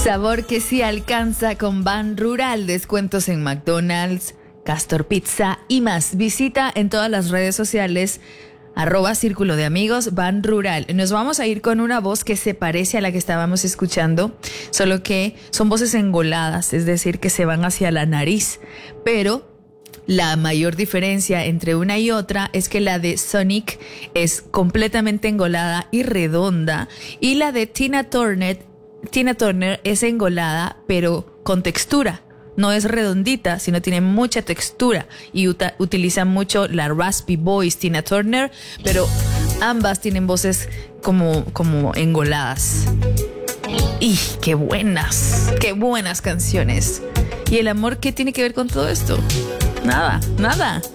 Sabor que sí alcanza con Ban Rural, descuentos en McDonald's, Castor Pizza y más. Visita en todas las redes sociales @Círculo de Amigos Ban Rural. Nos vamos a ir con una voz que se parece a la que estábamos escuchando, solo que son voces engoladas, es decir, que se van hacia la nariz, pero la mayor diferencia entre una y otra es que la de Sonic es completamente engolada y redonda, y la de Tina Turner es engolada pero con textura. No es redondita, sino tiene mucha textura y utiliza mucho la raspy voice Tina Turner, pero ambas tienen voces como engoladas. ¡Y qué buenas canciones! ¿Y el amor qué tiene que ver con todo esto? Nada.